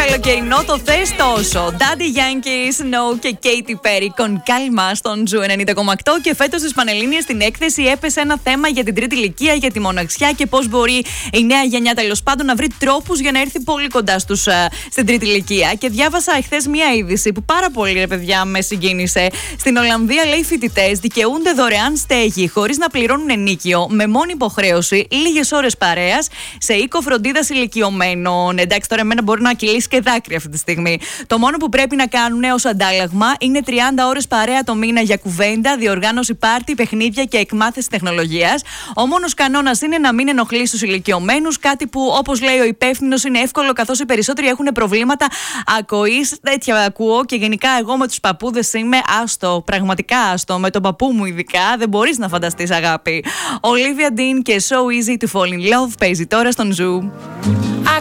καλοκαιρινό το θες τόσο. Daddy Yankee, Snow και Katy Perry con Calma στον Ζου 90,8. Και φέτος στις Πανελλήνιες στην έκθεση έπεσε ένα θέμα για την τρίτη ηλικία, για τη μοναξιά και πώς μπορεί η νέα γενιά τέλος πάντων να βρει τρόπους για να έρθει πολύ κοντά στους στην τρίτη ηλικία. Και διάβασα εχθές μία είδηση που πάρα πολύ, ρε παιδιά, με συγκίνησε. Στην Ολλανδία, λέει, οι φοιτητές δικαιούνται δωρεάν στέγη χωρίς να πληρώνουν ενίκιο, με μόνη υποχρέωση λίγες ώρες παρέας σε οίκο φροντίδας ηλικιωμένων. Εντάξει, τώρα εμένα μπορεί να κυλήσει και δάκρυ αυτή τη στιγμή. Το μόνο που πρέπει να κάνουν ως αντάλλαγμα είναι 30 ώρες παρέα το μήνα για κουβέντα, διοργάνωση πάρτι, παιχνίδια και εκμάθηση τεχνολογίας. Ο μόνος κανόνας είναι να μην ενοχλείς τους ηλικιωμένους, κάτι που, όπως λέει ο υπεύθυνος, είναι εύκολο καθώς οι περισσότεροι έχουν προβλήματα ακοής. Τέτοια ακούω και γενικά εγώ με τους παππούδες είμαι άστο, πραγματικά άστο. Με τον παππού μου ειδικά δεν μπορείς να φανταστείς, αγάπη. Olivia Dean και So Easy to Fall in Love παίζει τώρα στον Ζου. I